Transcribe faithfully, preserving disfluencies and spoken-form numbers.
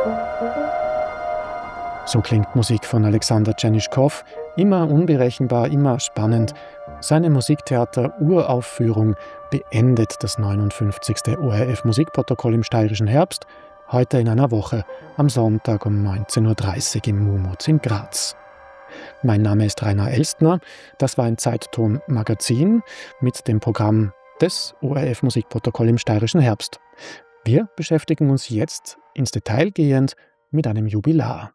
So klingt Musik von Alexander Tschernyschow, immer unberechenbar, immer spannend. Seine Musiktheater-Uraufführung beendet das neunundfünfzigste O R F-Musikprotokoll im Steirischen Herbst, heute in einer Woche, am Sonntag um neunzehn Uhr dreißig im Mumuz in Graz. Mein Name ist Rainer Elstner, das war ein Zeitton-Magazin mit dem Programm des O R F-Musikprotokoll im Steirischen Herbst. Wir beschäftigen uns jetzt ins Detail gehend mit einem Jubilar.